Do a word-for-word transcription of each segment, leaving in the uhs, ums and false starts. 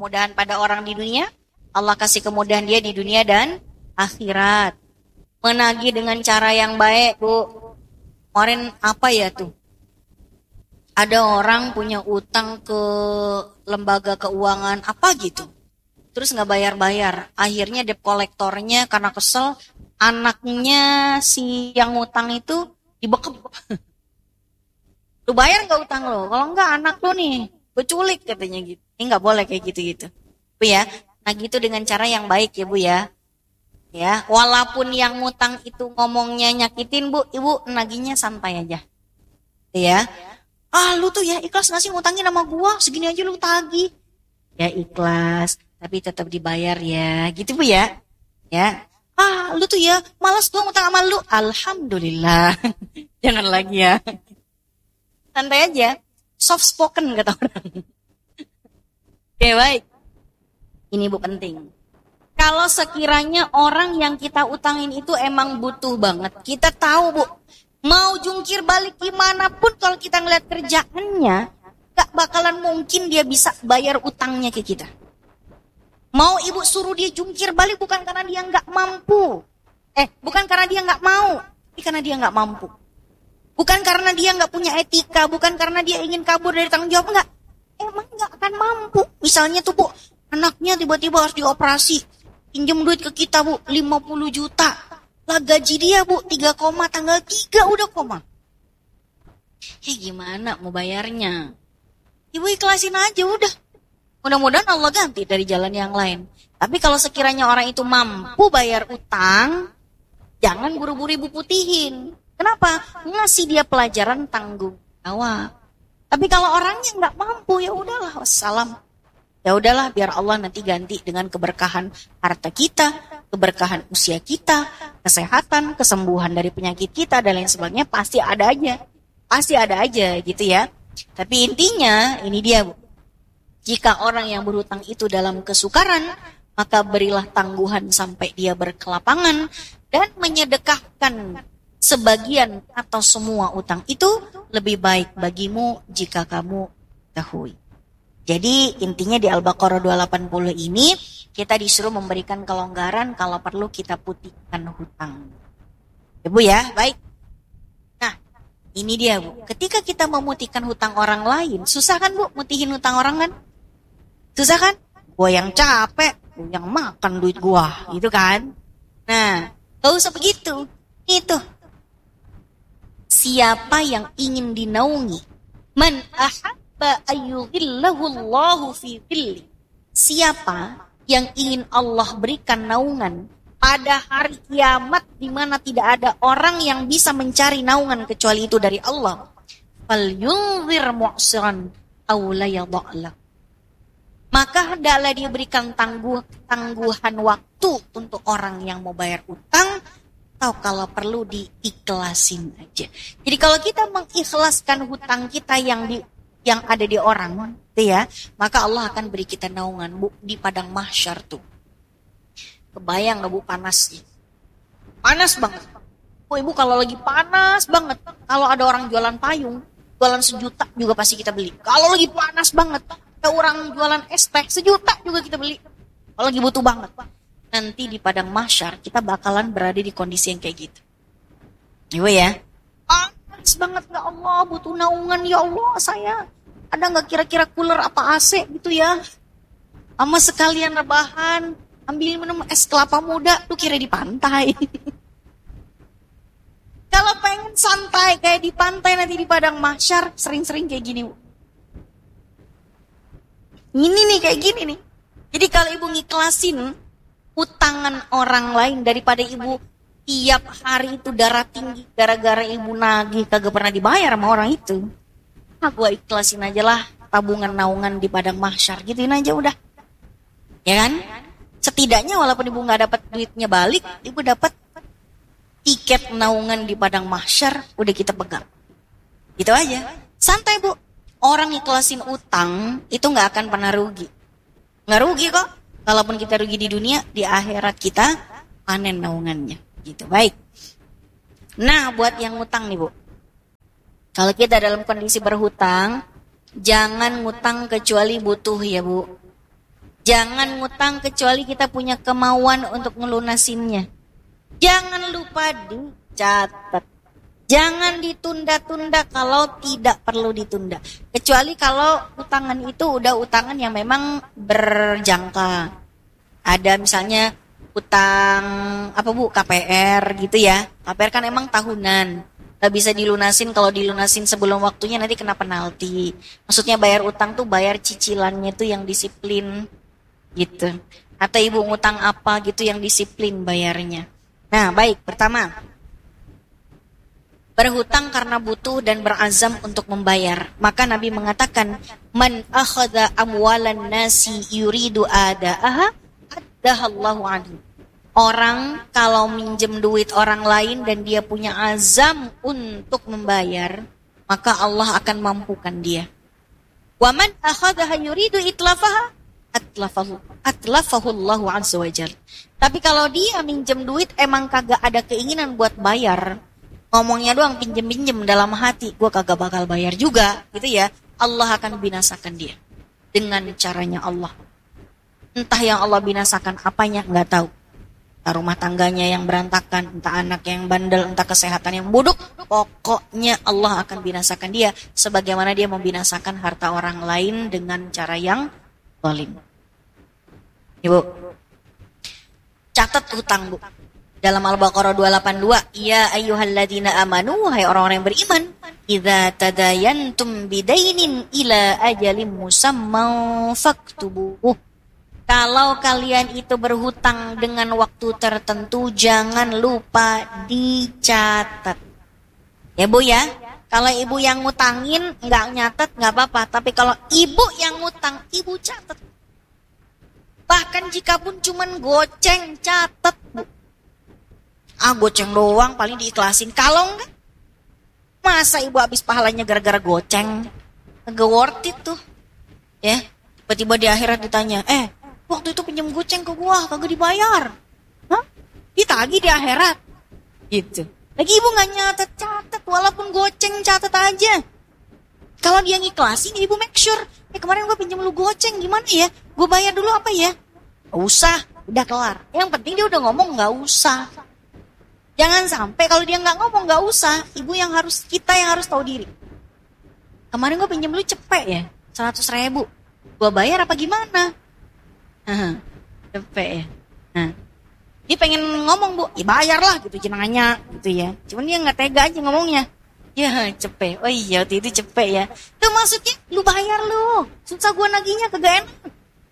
kemudahan pada orang di dunia, Allah kasih kemudahan dia di dunia dan akhirat. Menagih dengan cara yang baik, Bu. Kemarin apa ya tuh? Ada orang punya utang ke lembaga keuangan apa gitu. Terus nggak bayar-bayar. Akhirnya debt kolektornya karena kesel, anaknya si yang utang itu dibekep. Lu bayar nggak utang lo? Kalau nggak anak lo nih, gue culik katanya gitu. Ini nggak boleh kayak gitu-gitu, Bu ya. Nah gitu dengan cara yang baik ya Bu ya. Ya, walaupun yang ngutang itu ngomongnya nyakitin Bu, Ibu naginya santai aja. Ya. Ah, lu tuh ya ikhlas nggak sih ngutangin sama gua, segini aja lu tagih. Ya ikhlas, tapi tetap dibayar ya, gitu Bu ya. Ya. Ah, lu tuh ya malas gua ngutang sama lu. Alhamdulillah. Jangan lagi ya. Santai aja. Soft spoken kata orang. Oke, baik. Ini Bu penting. Kalau sekiranya orang yang kita utangin itu emang butuh banget, kita tahu Bu, mau jungkir balik gimana pun kalau kita ngeliat kerjaannya, gak bakalan mungkin dia bisa bayar utangnya ke kita. Mau Ibu suruh dia jungkir balik bukan karena dia gak mampu. Eh, bukan karena dia gak mau, tapi karena dia gak mampu. Bukan karena dia gak punya etika, bukan karena dia ingin kabur dari tanggung jawab, enggak. Emang gak akan mampu. Misalnya tuh Bu, anaknya tiba-tiba harus dioperasi. Pinjam duit ke kita Bu, lima puluh juta. Lah gaji dia Bu, tiga koma, tanggal tiga udah koma. Ya gimana mau bayarnya? Ibu ikhlasin aja udah. Mudah-mudahan Allah ganti dari jalan yang lain. Tapi kalau sekiranya orang itu mampu bayar utang, jangan buru-buru Ibu putihin. Kenapa? Ngasih dia pelajaran tanggung jawab. Tapi kalau orangnya nggak mampu, ya udahlah, wassalam. Ya udahlah, biar Allah nanti ganti dengan keberkahan harta kita, keberkahan usia kita, kesehatan, kesembuhan dari penyakit kita, dan lain sebagainya. Pasti ada aja. Pasti ada aja gitu ya. Tapi intinya, ini dia Bu. Jika orang yang berhutang itu dalam kesukaran, maka berilah tangguhan sampai dia berkelapangan, dan menyedekahkan sebagian atau semua utang itu lebih baik bagimu jika kamu ketahui. Jadi intinya di Al-Baqarah dua ratus delapan puluh ini kita disuruh memberikan kelonggaran kalau perlu kita putihkan hutang. Ya Bu ya, baik. Nah, ini dia Bu. Ketika kita memutihkan hutang orang lain, susah kan Bu mutihin hutang orang kan? Susah kan? Gua yang capek, gua yang makan duit gua, gitu kan? Nah, gak usah begitu. Itu. Siapa yang ingin dinaungi? Man ahab ayyuhillahullahu fi dhilli. Siapa yang ingin Allah berikan naungan pada hari kiamat di mana tidak ada orang yang bisa mencari naungan kecuali itu dari Allah, falyunzir mu'siran aw la yadh'ala. Maka hendaklah dia berikan tangguh, tangguhan waktu untuk orang yang mau bayar utang, atau kalau perlu diikhlasin aja. Jadi kalau kita mengikhlaskan hutang kita yang di yang ada di orang, tuh ya, maka Allah akan beri kita naungan Bu di padang mahsyar tuh. Kebayang nggak Bu panasnya? Panas banget. Bu Ibu kalau lagi panas banget, kalau ada orang jualan payung, jualan sejuta juga pasti kita beli. Kalau lagi panas banget, ada orang jualan es teh sejuta juga kita beli. Kalau lagi butuh banget, nanti di padang mahsyar kita bakalan berada di kondisi yang kayak gitu. Ibu ya. Panas banget ya Allah, butuh naungan ya Allah saya. Ada nggak kira-kira cooler apa A C gitu ya? Sama sekalian rebahan, ambilin minum es kelapa muda, tuh kira di pantai. Kalau pengen santai kayak di pantai nanti di padang mahsyar, sering-sering kayak gini Bu. Ini nih kayak gini nih. Jadi kalau Ibu ngiklasin utangan orang lain daripada Ibu tiap hari itu darah tinggi gara-gara Ibu nagih kagak pernah dibayar sama orang itu. Ah, gue ikhlasin aja lah tabungan naungan di padang mahsyar, gituin aja udah. Ya kan? Setidaknya walaupun Ibu nggak dapat duitnya balik, Ibu dapat tiket naungan di padang mahsyar, udah kita pegang. Gitu aja. Santai Bu. Orang ikhlasin utang itu nggak akan pernah rugi. Nggak rugi kok. Kalaupun kita rugi di dunia, di akhirat kita panen naungannya. Gitu, baik. Nah, buat yang ngutang nih Bu. Kalau kita dalam kondisi berhutang, jangan ngutang kecuali butuh ya Bu. Jangan ngutang kecuali kita punya kemauan untuk ngelunasinnya. Jangan lupa dicatat. Jangan ditunda-tunda kalau tidak perlu ditunda. Kecuali kalau utangan itu udah utangan yang memang berjangka. Ada misalnya utang apa Bu, K P R gitu ya. K P R kan emang tahunan. Gak bisa dilunasin, kalau dilunasin sebelum waktunya nanti kena penalti. Maksudnya bayar utang tuh bayar cicilannya tuh yang disiplin gitu. Atau ibu ngutang apa gitu yang disiplin bayarnya. Nah baik, pertama, berhutang karena butuh dan berazam untuk membayar. Maka Nabi mengatakan, man akhadha amwalan nasi yuridu ada'aha addahallahu anhu. Orang kalau minjem duit orang lain dan dia punya azam untuk membayar, maka Allah akan mampukan dia. Wa man akhadha yuridu itlafaha atlafahu atlafahullahu azza wajal. Tapi kalau dia minjem duit emang kagak ada keinginan buat bayar, ngomongnya doang pinjem-pinjem dalam hati, gue kagak bakal bayar juga, gitu ya. Allah akan binasakan dia dengan caranya Allah. Entah yang Allah binasakan apanya, nggak tahu. Entah rumah tangganya yang berantakan, entah anak yang bandel, entah kesehatan yang buruk. Pokoknya Allah akan binasakan dia, sebagaimana dia membinasakan harta orang lain dengan cara yang zalim. Ibu, catat hutang Bu. Dalam Al-Baqarah dua delapan dua, ya ayyuhalladzina amanu, hai orang-orang yang beriman, idza tadayantum bidainin ila ajalin musamman faktubuh. Kalau kalian itu berhutang dengan waktu tertentu, jangan lupa dicatat. Ya Bu ya, kalau ibu yang ngutangin nggak nyatet nggak apa-apa, tapi kalau ibu yang ngutang, ibu catat. Bahkan jika pun cuman goceng, catat Bu. Ah goceng doang paling diikhlasin. Kalau enggak, masa ibu habis pahalanya gara-gara goceng? Enggak worth it tuh. Ya, tiba-tiba di akhirat ditanya, eh waktu itu pinjam goceng ke gua kagak dibayar. Hah? Ditagih di akhirat. Gitu. Lagi ibu gak nyatet, catat. Walaupun goceng catat aja. Kalau dia ngikhlasin, ibu make sure, eh kemarin gua pinjam lu goceng, gimana ya? Gua bayar dulu apa ya? Gak usah, udah kelar. Yang penting dia udah ngomong gak usah. Jangan sampai kalau dia nggak ngomong nggak usah, ibu yang harus, kita yang harus tahu diri. Kemarin gue pinjam lu cepet ya, seratus ribu, gue bayar apa gimana? Cepet ya. Nah, dia pengen ngomong Bu, ya bayar lah gitu jenengannya gitu ya. Cuman dia nggak tega aja ngomongnya. Ya cepet, oh iya waktu itu cepet ya. Itu maksudnya lu bayar lu, susah gue nagihnya kagak enak.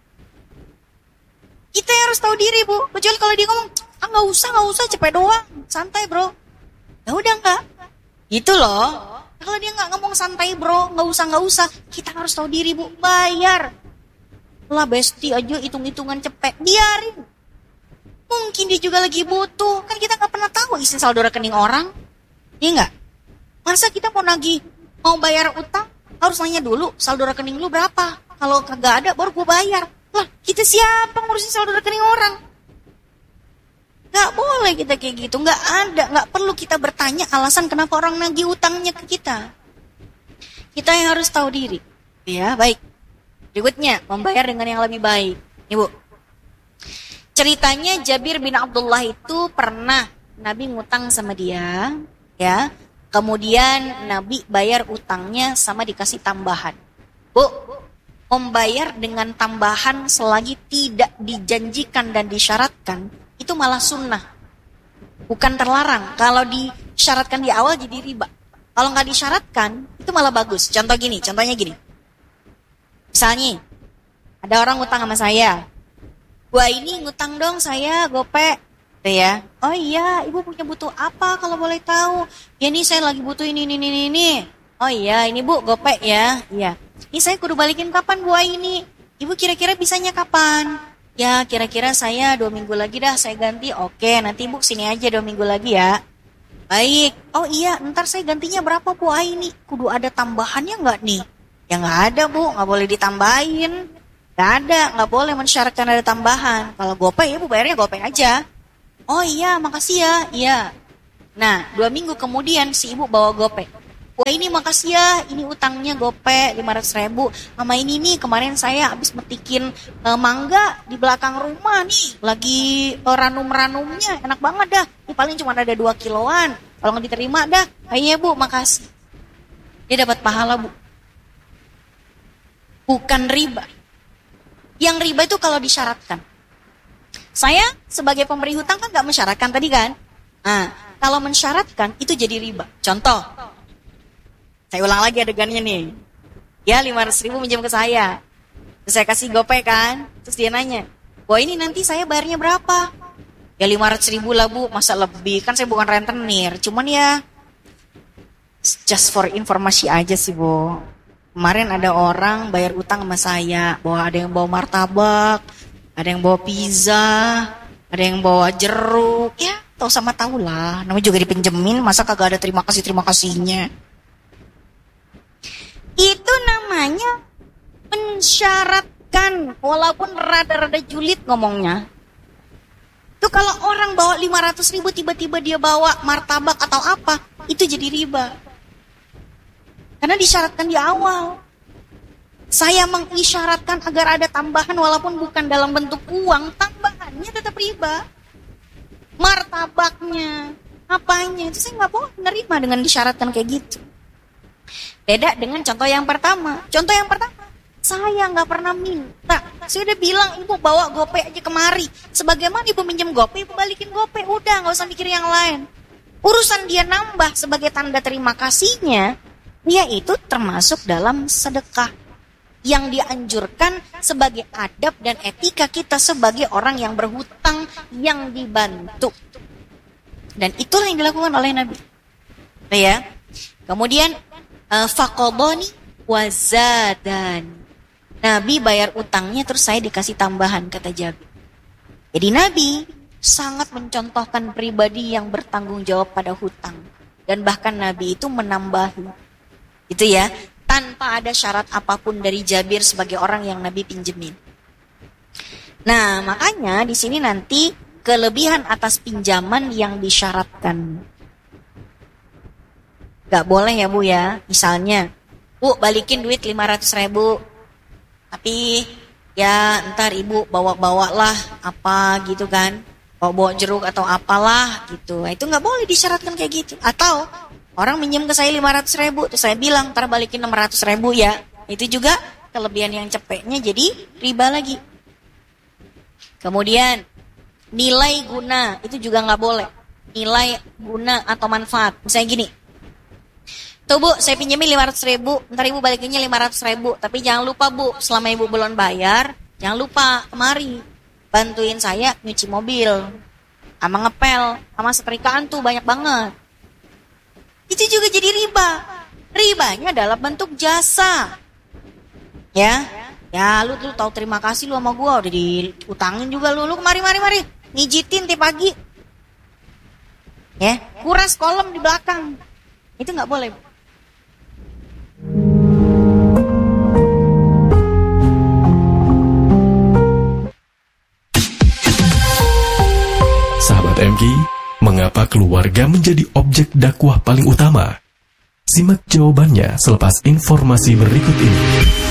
Kita yang harus tahu diri Bu, kecuali kalau dia ngomong, ah nggak usah nggak usah cepet doang, santai bro. Ya udah nggak, gitu loh. Kalau dia nggak ngomong santai bro, nggak usah nggak usah, kita harus tahu diri Bu, bayar. Lah besti aja hitung-hitungan cepet, biarin. Mungkin dia juga lagi butuh, kan kita nggak pernah tahu isi saldo rekening orang, iya nggak? Masa kita mau nagih, mau bayar utang, harus nanya dulu saldo rekening lu berapa? Kalau kagak ada baru gue bayar. Lah kita siapa ngurusin saldo rekening orang? Gak boleh kita kayak gitu, gak ada, gak perlu kita bertanya alasan kenapa orang nagih utangnya ke kita. Kita yang harus tahu diri. Ya, baik. Berikutnya, membayar dengan yang lebih baik. Ibu, ceritanya Jabir bin Abdullah itu pernah Nabi ngutang sama dia, ya. Kemudian Nabi bayar utangnya sama dikasih tambahan. Bu, membayar dengan tambahan selagi tidak dijanjikan dan disyaratkan, itu malah sunnah, bukan terlarang. Kalau disyaratkan di awal jadi riba. Kalau nggak disyaratkan, itu malah bagus. Contoh gini, contohnya gini. Misalnya, ada orang ngutang sama saya. Gua ini ngutang dong saya, gope. Tuh ya. Oh iya, ibu punya butuh apa kalau boleh tahu? Ya nih saya lagi butuh ini, ini, ini, ini. Oh iya, ini bu, gope ya. Iya. Ini saya kudu balikin kapan bu ini? Ibu kira-kira bisanya kapan? Ya kira-kira saya dua minggu lagi dah saya ganti. Oke nanti ibu sini aja dua minggu lagi ya. Baik. Oh iya ntar saya gantinya berapa bu? Ah ini kudu ada tambahannya nggak nih? Ya nggak ada bu, nggak boleh ditambahin. Nggak ada, nggak boleh mensyaratkan ada tambahan. Kalau gopay ya bu bayarnya gopay aja. Oh iya makasih ya. Iya. Nah dua minggu kemudian si ibu bawa gopay. Wah ini makasih ya, ini utangnya gope lima ratus ribu. Sama ini nih kemarin saya habis metikin uh, mangga di belakang rumah nih. Lagi uh, ranum-ranumnya, enak banget dah. Ini paling cuma ada dua kiloan. Kalau nggak diterima dah, ayo bu makasih. Dia dapat pahala bu. Bukan riba. Yang riba itu kalau disyaratkan. Saya sebagai pemberi hutang kan gak mensyaratkan tadi kan. Nah, kalau mensyaratkan itu jadi riba. Contoh, saya ulang lagi adegannya nih. Ya lima ratus ribu minjam ke saya. Terus saya kasih gopay kan. Terus dia nanya, wah ini nanti saya bayarnya berapa? Ya lima ratus ribu lah bu, masa lebih. Kan saya bukan rentenir. Cuman ya, just for informasi aja sih bu. Kemarin ada orang bayar utang sama saya. Bawa ada yang bawa martabak, ada yang bawa pizza, ada yang bawa jeruk. Ya, tahu sama tahu lah. Namanya juga dipinjemin, masa kagak ada terima kasih terima kasihnya. Itu namanya mensyaratkan, walaupun rada-rada julid ngomongnya. Itu kalau orang bawa lima ratus ribu tiba-tiba dia bawa martabak atau apa, itu jadi riba. Karena disyaratkan di awal. Saya mengisyaratkan agar ada tambahan walaupun bukan dalam bentuk uang, tambahannya tetap riba. Martabaknya, apanya, itu saya nggak boleh menerima dengan disyaratkan kayak gitu. Beda dengan contoh yang pertama. Contoh yang pertama, saya nggak pernah minta. Saya udah bilang, ibu bawa gopay aja kemari. Sebagaimana ibu minjem gopay, ibu balikin gopay. Udah, nggak usah mikir yang lain. Urusan dia nambah sebagai tanda terima kasihnya, dia itu termasuk dalam sedekah yang dianjurkan sebagai adab dan etika kita sebagai orang yang berhutang, yang dibantu. Dan itulah yang dilakukan oleh Nabi. Ya. Kemudian uh, faqadani wazadan. Nabi bayar utangnya terus saya dikasih tambahan, kata Jabir. Jadi Nabi sangat mencontohkan pribadi yang bertanggung jawab pada hutang. Dan bahkan Nabi itu menambahi. Itu ya, tanpa ada syarat apapun dari Jabir sebagai orang yang Nabi pinjemin. Nah, makanya di sini nanti kelebihan atas pinjaman yang disyaratkan. Gak boleh ya Bu ya, misalnya, Bu balikin duit lima ratus ribu, tapi ya ntar ibu bawa-bawa lah apa gitu kan, bawa-bawa jeruk atau apalah gitu. Nah, itu gak boleh disyaratkan kayak gitu. Atau orang minjem ke saya lima ratus ribu, terus saya bilang, ntar balikin enam ratus ribu ya. Itu juga kelebihan yang cepetnya jadi riba lagi. Kemudian, nilai guna, itu juga nggak boleh. Nilai guna atau manfaat. Misalnya gini, tuh Bu, saya pinjemin lima ratus ribu, ntar ibu balikinnya lima ratus ribu. Tapi jangan lupa Bu, selama ibu belum bayar, jangan lupa kemari, bantuin saya nyuci mobil, sama ngepel, sama setrikaan tuh banyak banget. Itu juga jadi riba. Ribanya dalam bentuk jasa. Ya, ya lu tuh tahu terima kasih lu sama gua, udah diutangin juga lu, lu kemari mari mari, ngijitin tiap pagi. Ya, kuras kolom di belakang. Itu nggak boleh. Sahabat M K, mengapa keluarga menjadi objek dakwah paling utama? Simak jawabannya selepas informasi berikut ini.